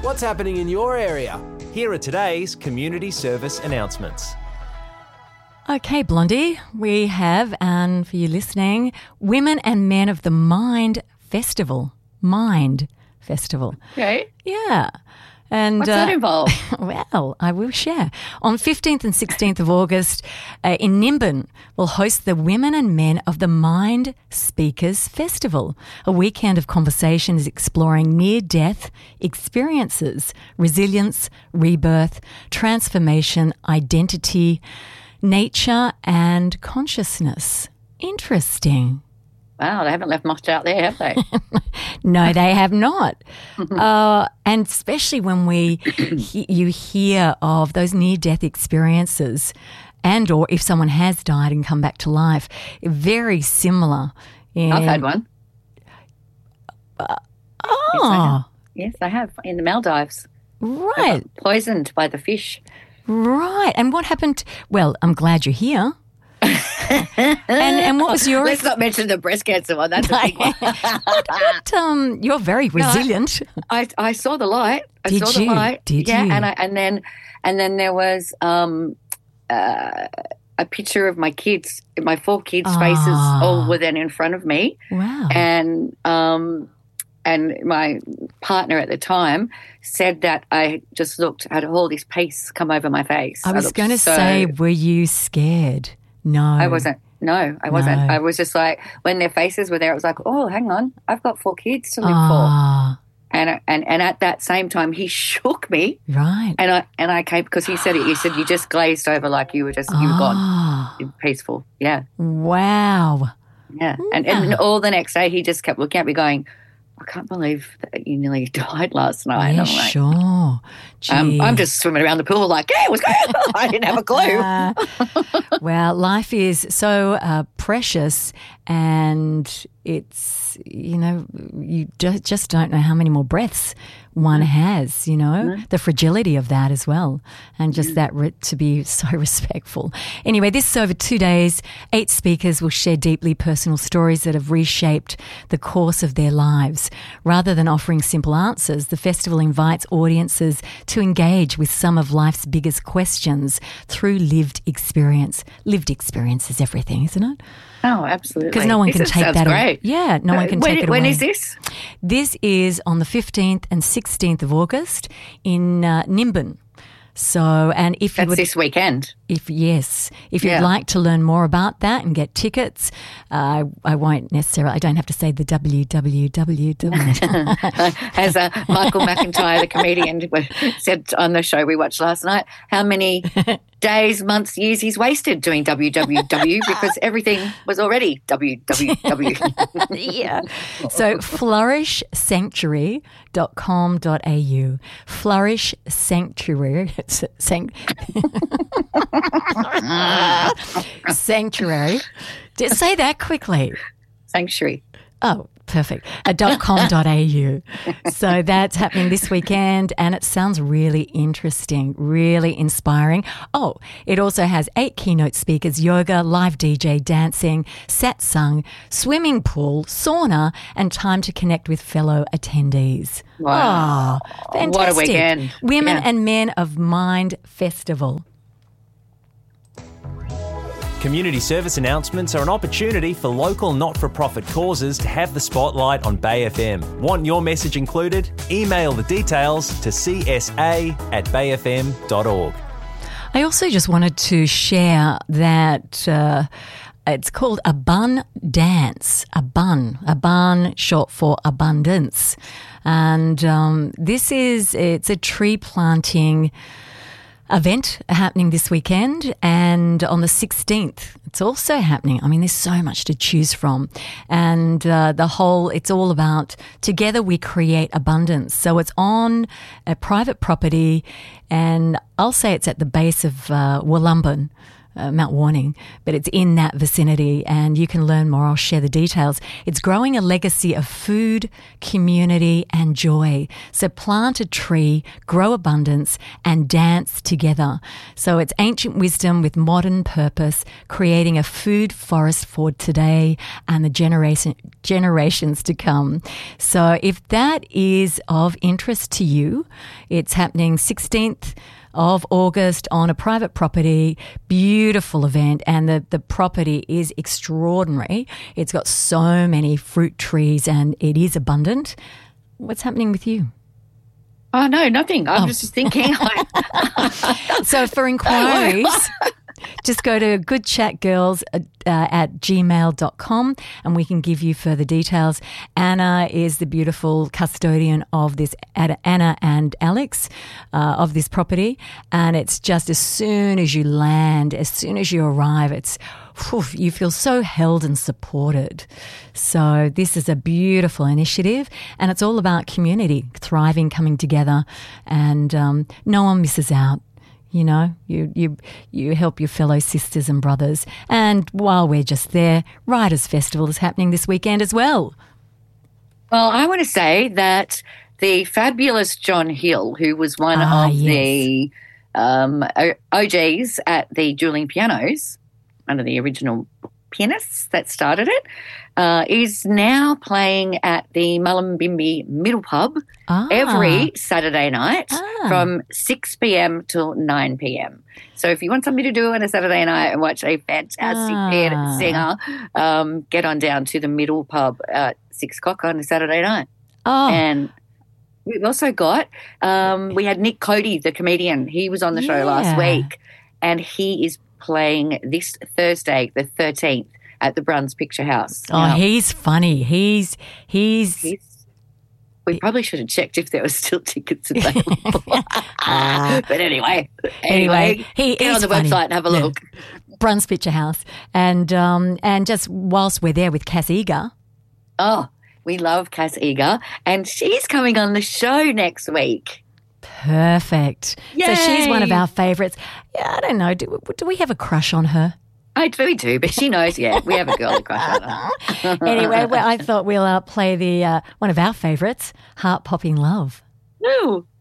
What's happening in your area? Here are today's community service announcements. Okay, Blondie, we have, and for you listening, Women and Men of the Mind Festival. Mind Festival. Okay. Yeah. And What's that involve? Well, I will share. On 15th and 16th of August in Nimbin, we'll host the Women and Men of the Mind Speakers Festival, a weekend of conversations exploring near-death experiences, resilience, rebirth, transformation, identity, nature and consciousness. Interesting. Wow, they haven't left much out there, have they? No, they have not. And especially when you hear of those near-death experiences and or if someone has died and come back to life, very similar. I've had one. Yes, I have, in the Maldives. Right. I got poisoned by the fish. Right. And what happened? Well, I'm glad you're here. and what was your... Let's not mention the breast cancer one. That's a big one. You're very resilient. No, I saw the light. Did you? Did you? And then there was a picture of my kids, my 4 kids' faces all were then in front of me. Wow. And my partner at the time said that I just had all this peace come over my face. I was going to say, were you scared? No. I wasn't. No, I wasn't. I was just like, when their faces were there, it was like, oh, hang on, I've got 4 kids to live for. And at that same time, he shook me. Right. And I came, because he said you just glazed over like you were gone. You're peaceful. Yeah. Wow. Yeah. And all the next day, he just kept looking at me going, I can't believe that you nearly died last night. Yeah, I'm like, sure. I'm just swimming around the pool like, hey, what's going on? I didn't have a clue. Well, life is so precious, and it's, you just don't know how many more breaths one has, the fragility of that as well, and just that to be so respectful. Anyway, this is over 2 days. 8 speakers will share deeply personal stories that have reshaped the course of their lives. Rather than offering simple answers, the festival invites audiences to engage with some of life's biggest questions through lived experience. Lived experience is everything, isn't it? Oh, absolutely. Because no one can take that away. Yeah, no one can take it away. When is this? This is on the 15th and 16th of August in Nimbin. So, and if that's this weekend. If you'd like to learn more about that and get tickets, I won't necessarily. I don't have to say the www. As Michael McIntyre, the comedian, said on the show we watched last night, how many days, months, years he's wasted doing www because everything was already www. Yeah. So flourishsanctuary.com.au. Flourish Sanctuary. Sanctuary. Just say that quickly. Sanctuary. Oh, perfect. .com.au. So that's happening this weekend, and it sounds really interesting, really inspiring. Oh, it also has 8 keynote speakers, yoga, live DJ, dancing, satsang, swimming pool, sauna, and time to connect with fellow attendees. Wow. Oh, fantastic. What a weekend. Women and Men of Mind Festival. Community service announcements are an opportunity for local not-for-profit causes to have the spotlight on Bay FM. Want your message included? Email the details to csa@bayfm.org. I also just wanted to share that it's called a bun dance, a bun short for abundance. And it's a tree planting event happening this weekend, and on the 16th it's also happening. I mean, there's so much to choose from, and it's all about together we create abundance. So it's on a private property, and I'll say it's at the base of Wollumban. Mount Warning, but it's in that vicinity, and you can learn more. I'll share the details. It's growing a legacy of food, community, and joy. So plant a tree, grow abundance, and dance together. So it's ancient wisdom with modern purpose, creating a food forest for today and the generations to come. So if that is of interest to you, it's happening 16th of August on a private property, beautiful event, and the property is extraordinary. It's got so many fruit trees and it is abundant. What's happening with you? Oh, no, nothing. I'm just thinking. So for inquiries, just go to goodchatgirls@gmail.com and we can give you further details. Anna is the beautiful custodian of this, Anna and Alex, of this property. And it's just as soon as you land, as soon as you arrive, you feel so held and supported. So this is a beautiful initiative, and it's all about community, thriving, coming together, and no one misses out. You know, you help your fellow sisters and brothers. And while we're just there, Writers' Festival is happening this weekend as well. Well, I want to say that the fabulous John Hill, who was one of the OGs at the Dueling Pianos, one of the original pianists that started it, is now playing at the Mullumbimby Middle Pub every Saturday night from 6 p.m. till 9 p.m. So if you want something to do on a Saturday night and watch a fantastic singer, get on down to the Middle Pub at 6 o'clock on a Saturday night. And we've also got, we had Nick Cody, the comedian. He was on the show last week, and he is playing this Thursday, the 13th, at the Bruns Picture House. He's funny. He's we probably should have checked if there were still tickets available. But anyway, get on the website and have a look. Bruns Picture House. And just whilst we're there with Cass Eager. Oh, we love Cass Eager, and she's coming on the show next week. Perfect. Yay. So she's one of our favourites. Yeah, I don't know. Do we have a crush on her? We do, but she knows, we have a girl crush on her. Anyway, I thought we'll play the one of our favourites, Heart Popping Love. Ooh.